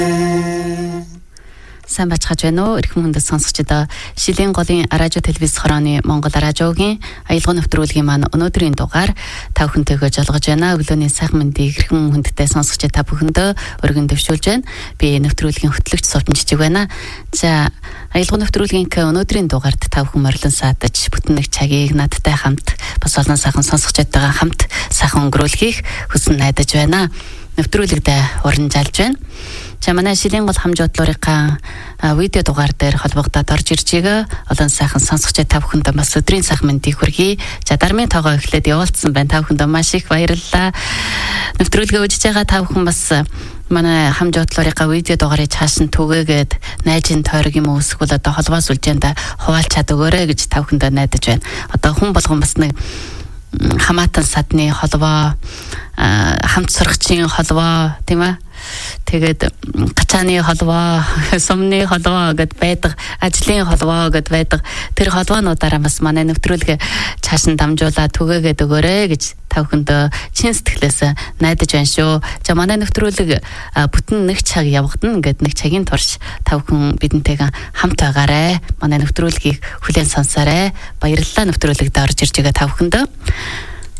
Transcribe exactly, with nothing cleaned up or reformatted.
Сайн бачхаж байна уу? Эрхэм хүндэт сонсогчдоо Шилийн голын радио телевиз хорооны Монгол радиогийн аялал нэвтрүүлгийн маань өнөөдрийн дугаар та бүхэнтэйгээ жолгож байна. Өглөөний сайхан мэндийг эрхэм хүндэттэй сонсогч та бүхэндөө өргөн дэвшүүлж байна. Би нэвтрүүлгийн хөтлөгч Сувчин Жижиг байна. За аялал нэвтрүүлгийн өнөөдрийн дугаард та бүхэн морилон саадаж бүтэн нэг цагийг надтай хамт бас олон сайхан сонсогчдойгоо хамт сайхан өнгөрүүлэхийг хүсэн найдаж байна. Нэвтрүүлэгдээ уран залж байна. За манай Шилийн гол хамжуудлуурынхаа видео дугаар дээр холбогдоод орж ирж байгаа олон сайхан сонсогч та бүхэндээ бас өдрийн сайхан мэндийг хүргэе. За дармын тоогоо эхлээд явуулсан байна. Та бүхэндээ маш их баярлалаа. Нэвтрүүлгээ үзэж байгаа та бүхэн бас манай хамжуудлуурынхаа видео дугаарыг цааш нь түгээгээд найжийн тойрог юм уу эсвэл одоо холбоос үлжээндээ хуваалцаад өгөөрэй гэж та бүхэндээ найдаж байна. Одоо хүн болгон бас нэг хамаатан садны холбоо, хамт сурагчийн холбоо тийм ээ. Тэгээд гачааны холбоо, сумны холбоо гэд байдаг, ажлын холбоо гэд байдаг. Тэр холбоонуудаараа бас манай нэвтрүүлгээ цааш нь дамжуулаад түгээгээд өгөөрэй гэж та бүхэндээ чин сэтгэлээс найдаж байна шүү. За манай нэвтрүүлэг бүтэн нэг цаг явагдана. Ингээд нэг цагийн турш та бүхэн бидэнтэйгээ хамт байгаарай. Манай нэвтрүүлгийг хүлээн сонсоорой. Баярлалаа нэвтрүүлэгт орж ирж байгаа та бүхэндээ.